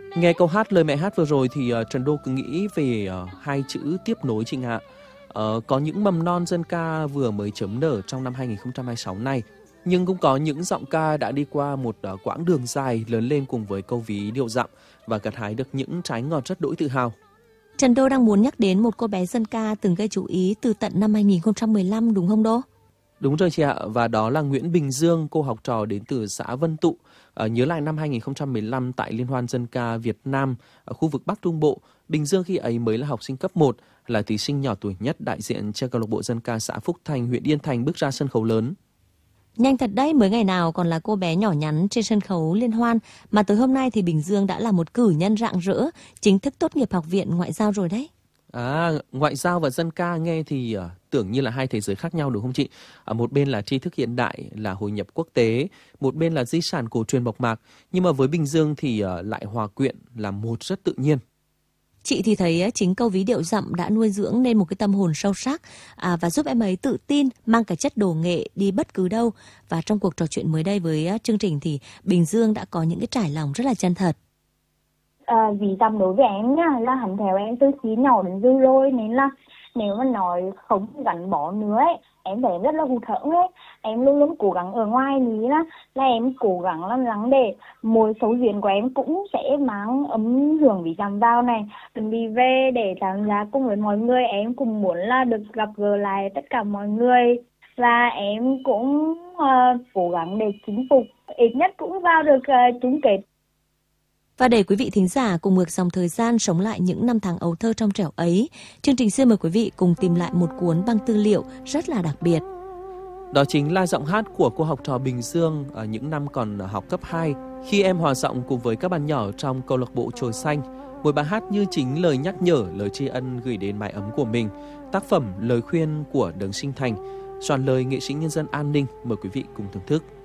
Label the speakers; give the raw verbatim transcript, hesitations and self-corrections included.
Speaker 1: Nghe câu hát Lời Mẹ Hát vừa rồi thì uh, Trần Đô cứ nghĩ về uh, hai chữ tiếp nối chị ạ. Uh, có những mầm non dân ca vừa mới chớm nở trong năm hai không hai sáu này, nhưng cũng có những giọng ca đã đi qua một uh, quãng đường dài lớn lên cùng với câu ví điệu dặm và gặt hái được những trái ngọt rất đỗi tự hào.
Speaker 2: Trần Đô đang muốn nhắc đến một cô bé dân ca từng gây chú ý từ tận năm hai không một lăm đúng không Đô?
Speaker 1: Đúng rồi chị ạ, và đó là Nguyễn Bình Dương, cô học trò đến từ xã Vân Tụ. À, nhớ lại năm hai không một lăm tại Liên hoan dân ca Việt Nam ở khu vực Bắc Trung Bộ, Bình Dương khi ấy mới là học sinh cấp một, là thí sinh nhỏ tuổi nhất đại diện cho câu lạc bộ dân ca xã Phúc Thành, huyện Yên Thành bước ra sân khấu lớn.
Speaker 2: Nhanh thật đấy, mới ngày nào còn là cô bé nhỏ nhắn trên sân khấu liên hoan, mà tới hôm nay thì Bình Dương đã là một cử nhân rạng rỡ, chính thức tốt nghiệp Học viện Ngoại giao rồi đấy.
Speaker 1: À, ngoại giao và dân ca nghe thì uh, tưởng như là hai thế giới khác nhau đúng không chị? Ở một bên là tri thức hiện đại, là hội nhập quốc tế, một bên là di sản cổ truyền mộc mạc, nhưng mà với Bình Dương thì uh, lại hòa quyện là một rất tự nhiên.
Speaker 2: Chị thì thấy chính câu ví điệu dặm đã nuôi dưỡng nên một cái tâm hồn sâu sắc à, và giúp em ấy tự tin mang cái chất đồ nghệ đi bất cứ đâu. Và trong cuộc trò chuyện mới đây với chương trình thì Bình Dương đã có những cái trải lòng rất là chân thật.
Speaker 3: À, ví dặm đối với em nha, là hắn theo em từ khi nhỏ đến giờ rồi, nên là nếu mà nói không gắn bó nữa ấy, em thấy em rất là hụt hẫng ấy. Em luôn luôn cố gắng ở ngoài lý là, là em cố gắng lắm lắng để mỗi số duyên của em cũng sẽ mang ấm hưởng ví dặm vào này. Chuẩn bị về để tham gia cùng với mọi người, em cũng muốn là được gặp gỡ lại tất cả mọi người. Và em cũng uh, cố gắng để chinh phục, ít nhất cũng vào được uh, chung kết.
Speaker 2: Và để quý vị thính giả cùng ngược dòng thời gian sống lại những năm tháng ấu thơ trong trẻo ấy, chương trình xin mời quý vị cùng tìm lại một cuốn băng tư liệu rất là đặc biệt.
Speaker 1: Đó chính là giọng hát của cô học trò Bình Dương ở những năm còn học cấp hai, khi em hòa giọng cùng với các bạn nhỏ trong câu lạc bộ Chồi Xanh. Một bài hát như chính lời nhắc nhở, lời tri ân gửi đến mái ấm của mình. Tác phẩm Lời khuyên của Đấng Sinh Thành, soạn lời nghệ sĩ nhân dân An Ninh. Mời quý vị cùng thưởng thức.